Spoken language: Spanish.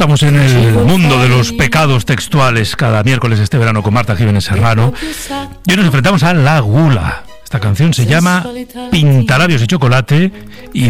estamos en el mundo de los pecados textuales cada miércoles este verano con Marta Jiménez Serrano. Y hoy nos enfrentamos a la gula. Esta canción se llama Pintalabios y chocolate y